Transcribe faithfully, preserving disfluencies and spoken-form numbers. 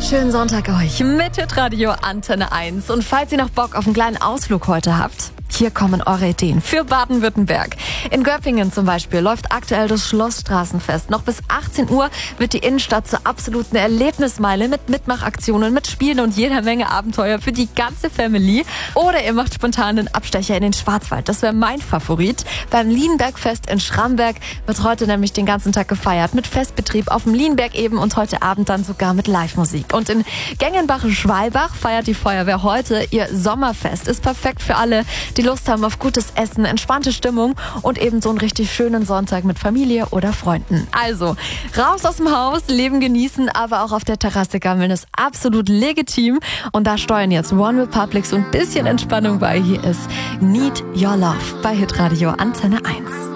Schönen Sonntag euch mit Hitradio Antenne eins. Und falls ihr noch Bock auf einen kleinen Ausflug heute habt, hier kommen eure Ideen für Baden-Württemberg. In Göppingen zum Beispiel läuft aktuell das Schlossstraßenfest. Noch bis achtzehn Uhr wird die Innenstadt zur absoluten Erlebnismeile mit Mitmachaktionen, mit Spielen und jeder Menge Abenteuer für die ganze Family. Oder ihr macht spontan einen Abstecher in den Schwarzwald. Das wäre mein Favorit. Beim Lienbergfest in Schramberg wird heute nämlich den ganzen Tag gefeiert. Mit Festbetrieb auf dem Lienberg eben und heute Abend dann sogar mit Live-Musik. Und in Gengenbach-Schwalbach feiert die Feuerwehr heute ihr Sommerfest. Ist perfekt für alle, die Lust haben auf gutes Essen, entspannte Stimmung und eben so einen richtig schönen Sonntag mit Familie oder Freunden. Also, raus aus dem Haus, Leben genießen, aber auch auf der Terrasse gammeln ist absolut legitim. Und da steuern jetzt One Republic so ein bisschen Entspannung bei. Hier ist Need Your Love bei Hitradio Antenne eins.